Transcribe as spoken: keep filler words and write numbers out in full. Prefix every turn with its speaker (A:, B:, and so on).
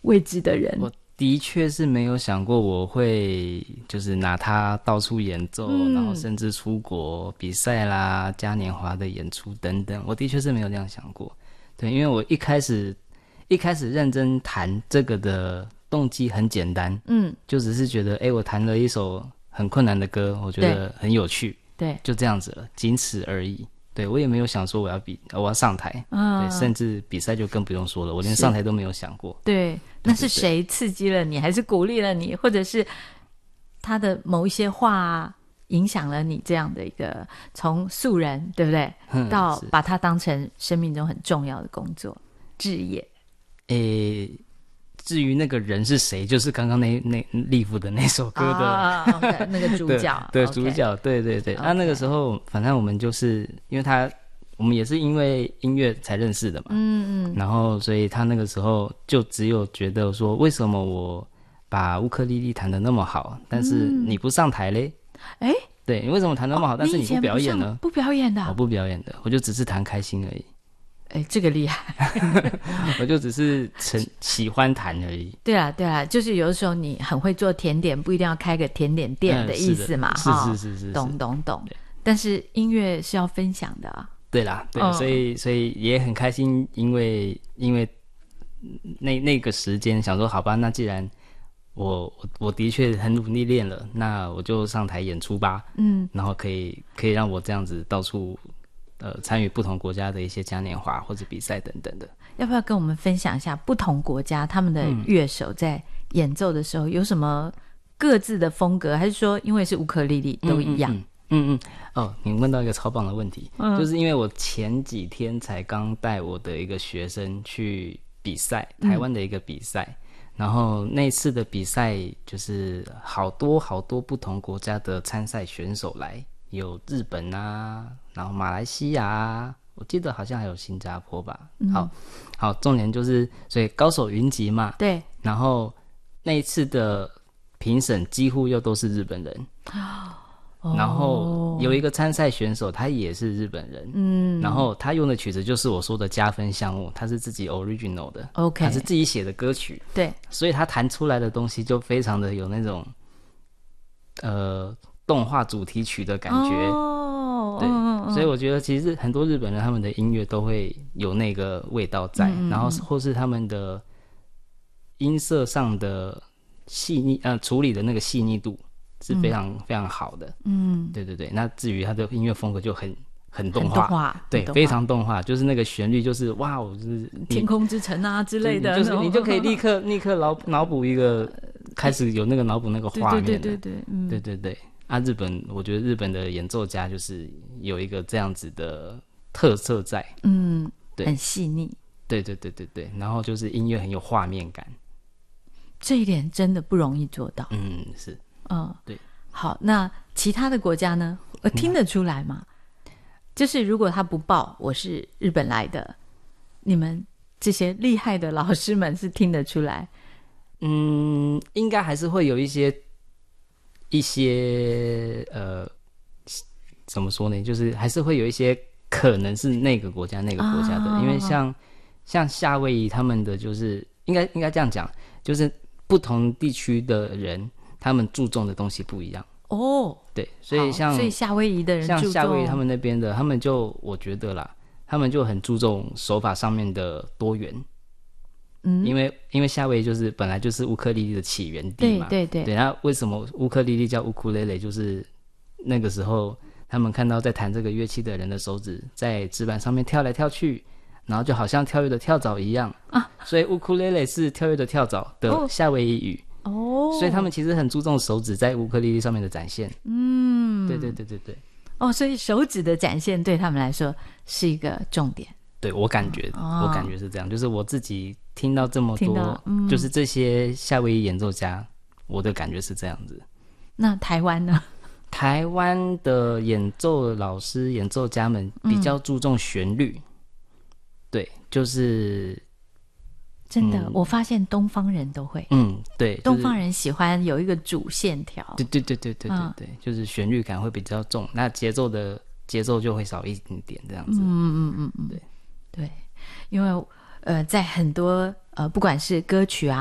A: 位置的人。
B: 我的确是没有想过我会就是拿它到处演奏、嗯、然后甚至出国比赛啦、嘉年华的演出等等，我的确是没有这样想过。对，因为我一开始一开始认真弹这个的动机很简单，嗯，就只是觉得哎，我弹了一首很困难的歌，我觉得很有趣，对，就这样子了，仅此而已。对，我也没有想说我要比我要上台、嗯、对，甚至比赛就更不用说了，我连上台都没有想过。
A: 对，那是谁刺激了你，还是鼓励了你，或者是他的某一些话影响了你这样的一个从素人，对不对、嗯、到把它当成生命中很重要的工作志业？
B: 诶，至于那个人是谁，就是刚刚那那利夫的那首歌的、
A: 啊 okay, 那个主角
B: 对, 对、okay. 主角，对对对。那、okay. 啊、那个时候反正我们就是因为他我们也是因为音乐才认识的嘛，嗯嗯，然后所以他那个时候就只有觉得说，为什么我把乌克丽丽弹得那么好，但是你不上台嘞？哎、嗯，对，你为什么弹那么好、哦、但是你不表演呢？
A: 不表演的、啊、
B: 我不表演的，我就只是弹开心而已。
A: 哎，这个厉害
B: 我就只是喜欢弹而已。
A: 对啊对啊，就是有的时候你很会做甜点，不一定要开个甜点店的意思嘛、
B: 嗯、是, 是, 是是是是，
A: 懂懂懂。但是音乐是要分享的啊。
B: 对啦，对、嗯、所以所以也很开心，因为因为那那个时间想说好吧，那既然我我我的确很努力练了，那我就上台演出吧。嗯，然后可以可以让我这样子到处呃，参与不同国家的一些嘉年华或者比赛等等的。
A: 要不要跟我们分享一下不同国家他们的乐手在演奏的时候有什么各自的风格，还是说因为是乌克丽丽都一样？嗯
B: 嗯, 嗯, 嗯哦，你问到一个超棒的问题、嗯、就是因为我前几天才刚带我的一个学生去比赛，台湾的一个比赛、嗯、然后那次的比赛就是好多好多不同国家的参赛选手来，有日本啊，然后马来西亚啊，我记得好像还有新加坡吧。嗯、好，好，重点就是所以高手云集嘛。对。然后那一次的评审几乎又都是日本人。哦。然后有一个参赛选手，他也是日本人。嗯。然后他用的曲子就是我说的加分项目，他是自己 original 的。OK。他是自己写的歌曲。对。所以他弹出来的东西就非常的有那种，呃。动画主题曲的感觉。哦，对、嗯嗯、所以我觉得其实很多日本人他们的音乐都会有那个味道在、嗯、然后或是他们的音色上的细腻呃处理的那个细腻度是非常、嗯、非常好的。嗯，对对对。那至于他的音乐风格就很很动画，动画对，非常动画，就是那个旋律就是哇，就是
A: 天空之城啊之类的，
B: 就就是你就可以立刻立刻脑脑补一个开始有那个脑补那个画面了。对对对对对，嗯，对对对。啊，日本，我觉得日本的演奏家就是有一个这样子的特色在，
A: 嗯，对，很细腻，
B: 对对对对对，然后就是音乐很有画面感，
A: 这一点真的不容易做到，
B: 嗯，是，
A: 嗯，对。好，那其他的国家呢？我听得出来吗？嗯、就是如果他不报我是日本来的，你们这些厉害的老师们是听得出来？
B: 嗯，应该还是会有一些。一些呃，怎么说呢？就是还是会有一些可能是那个国家那个国家的，啊、因为像像夏威夷他们的就是应该应该这样讲，就是不同地区的人他们注重的东西不一样哦。对，所以像
A: 所以夏威夷的人
B: 像夏威夷他们那边的，他们就我觉得啦，他们就很注重手法上面的多元。嗯，因为因为夏威夷就是本来就是乌克丽丽的起源地嘛，对对对。对，那为什么乌克丽丽叫乌库雷雷？就是那个时候他们看到在弹这个乐器的人的手指在指板上面跳来跳去，然后就好像跳跃的跳蚤一样啊，所以乌库雷雷是跳跃的跳蚤的夏威夷语哦，所以他们其实很注重手指在乌克丽丽上面的展现。嗯，对对对对对。
A: 哦，所以手指的展现对他们来说是一个重点。
B: 对，我感觉、哦、我感觉是这样，就是我自己听到这么多、嗯、就是这些夏威夷演奏家，我的感觉是这样子。
A: 那台湾呢？
B: 台湾的演奏老师演奏家们比较注重旋律、嗯、对，就是
A: 真的、嗯、我发现东方人都会，
B: 嗯，对、就是、
A: 东方人喜欢有一个主线条，
B: 对对对对对对对、嗯、就是旋律感会比较重，那节奏的节奏就会少一点点这样子。
A: 嗯嗯嗯嗯，对对，因为呃，在很多呃，不管是歌曲啊。